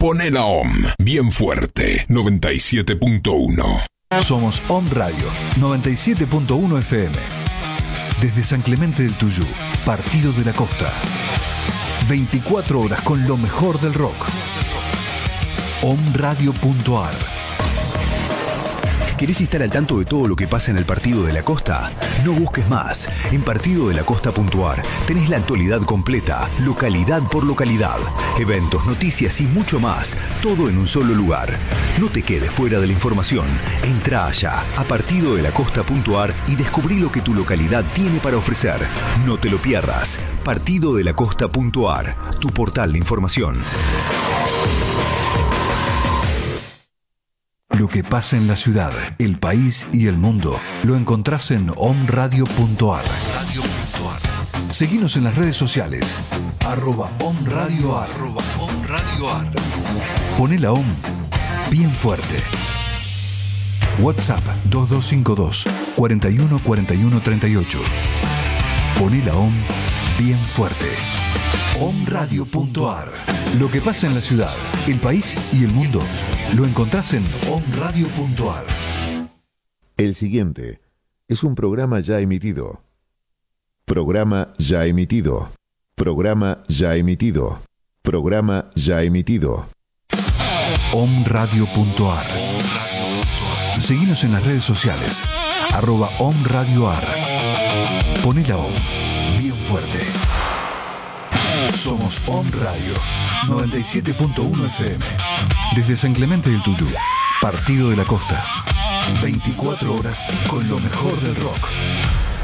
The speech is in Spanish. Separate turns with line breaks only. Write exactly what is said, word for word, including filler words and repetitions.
Poné la O M bien fuerte, noventa y siete punto uno.
Somos O M Radio, noventa y siete punto uno F M. Desde San Clemente del Tuyú, Partido de la Costa. veinticuatro horas con lo mejor del rock. omradio punto ar.
¿Querés estar al tanto de todo lo que pasa en el Partido de la Costa? No busques más. En partido de la costa punto ar tenés la actualidad completa, localidad por localidad, eventos, noticias y mucho más, todo en un solo lugar. No te quedes fuera de la información. Entrá allá a partido de la costa punto ar y descubrí lo que tu localidad tiene para ofrecer. No te lo pierdas. partido de la costa punto ar, tu portal de información.
Lo que pasa en la ciudad, el país y el mundo lo encontrás en omradio punto ar. Seguinos en las redes sociales, arroba omradioar. Poné la O M bien fuerte. WhatsApp dos dos cinco dos, cuatro uno cuatro uno tres ocho. Poné la O M bien fuerte. omradio punto ar. Lo que pasa en la ciudad, el país y el mundo lo encontrás en omradio punto ar.
El siguiente es un programa ya emitido. Programa ya emitido. Programa ya emitido. Programa ya emitido.
omradio punto ar. Seguinos en las redes sociales, arroba omradioar. Poné la O M bien fuerte. Somos O M Radio, noventa y siete punto uno F M. Desde San Clemente del Tuyú, Partido de la Costa. veinticuatro horas con lo mejor del rock.